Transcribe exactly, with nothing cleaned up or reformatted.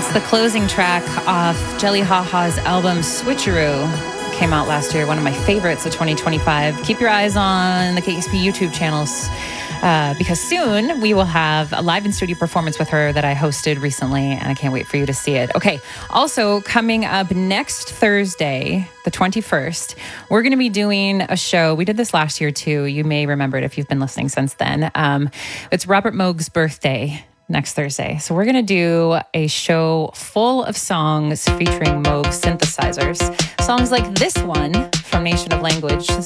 That's the closing track off Jelly Ha Ha's album Switcheroo. Came out last year, one of my favorites of twenty twenty-five. Keep your eyes on the K X P YouTube channels uh, because soon we will have a live in studio performance with her that I hosted recently, and I can't wait for you to see it. Okay, also coming up next Thursday, the twenty-first, we're going to be doing a show. We did this last year too. You may remember it if you've been listening since then. Um, it's Robert Moog's birthday next Thursday. So we're going to do a show full of songs featuring Moog synthesizers. Songs like this one from Nation of Language. This